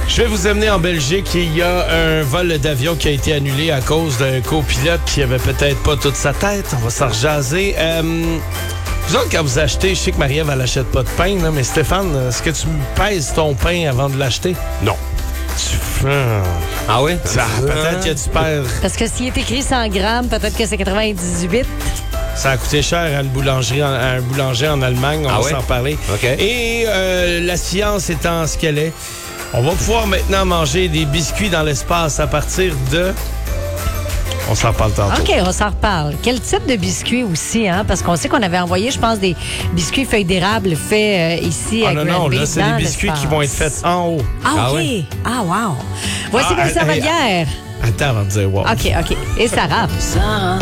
Je vais vous amener en Belgique. Il y a un vol d'avion qui a été annulé à cause d'un copilote qui avait peut-être pas toute sa tête. On va s'en rejaser. Vous autres, quand vous achetez, je sais que Marie-Ève, elle n'achète pas de pain, là, mais Stéphane, est-ce que tu pèses ton pain avant de l'acheter? Non. Ah oui? Peut-être que tu perds. Parce que s'il est écrit 100 grammes, peut-être que c'est 98. Ça a coûté cher à un boulanger en Allemagne. On va s'en parler. Okay. Et la science étant ce qu'elle est, on va pouvoir maintenant manger des biscuits dans l'espace à partir de... On s'en reparle tantôt. OK, on s'en reparle. Quel type de biscuits aussi, hein? Parce qu'on sait qu'on avait envoyé, je pense, des biscuits feuilles d'érable faits ici à non, Granby, là, c'est des biscuits qui vont être faits en haut. Ah, OK. Ah, wow. Voici les Savalières. Attends avant de dire wow. OK. Et Sarah.